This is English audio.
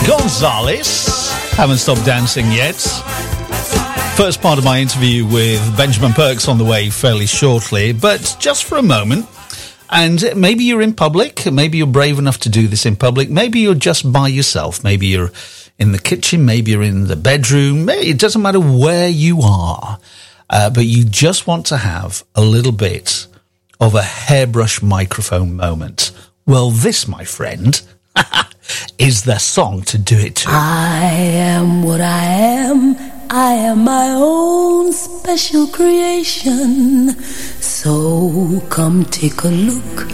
Gonzalez. Haven't stopped dancing yet. First part of my interview with Benjamin Perks on the way fairly shortly, but just for a moment. And maybe you're in public, maybe you're brave enough to do this in public, maybe you're just by yourself, maybe you're in the kitchen, maybe you're in the bedroom, maybe it doesn't matter where you are, but you just want to have a little bit of a hairbrush microphone moment. Well, this, my friend, is the song to do it to. I am what I am. I am my own special creation. So come take a look